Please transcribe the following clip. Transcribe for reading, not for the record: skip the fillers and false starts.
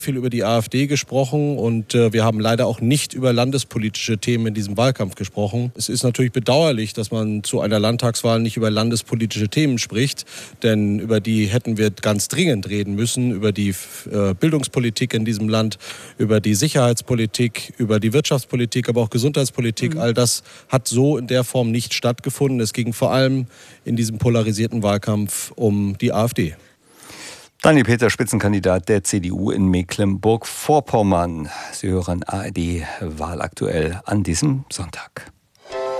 Viel über die AfD gesprochen und wir haben leider auch nicht über landespolitische Themen in diesem Wahlkampf gesprochen. Es ist natürlich bedauerlich, dass man zu einer Landtagswahl nicht über landespolitische Themen spricht, denn über die hätten wir ganz dringend reden müssen, über die Bildungspolitik in diesem Land, über die Sicherheitspolitik, über die Wirtschaftspolitik, aber auch Gesundheitspolitik. All das hat so in der Form nicht stattgefunden. Es ging vor allem in diesem polarisierten Wahlkampf um die AfD. Daniel Peter, Spitzenkandidat der CDU in Mecklenburg-Vorpommern. Sie hören ARD Wahlaktuell an diesem Sonntag.